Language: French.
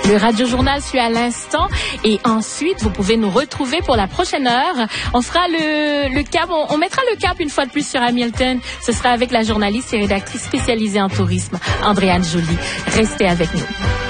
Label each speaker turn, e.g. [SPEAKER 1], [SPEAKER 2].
[SPEAKER 1] Le Radio Journal suit à l'instant et ensuite, vous pouvez nous retrouver pour la prochaine heure. On fera le cap, on mettra le cap une fois de plus sur Hamilton. Ce sera avec la journaliste et rédactrice spécialisée en tourisme, Andréane Joly. Restez avec nous.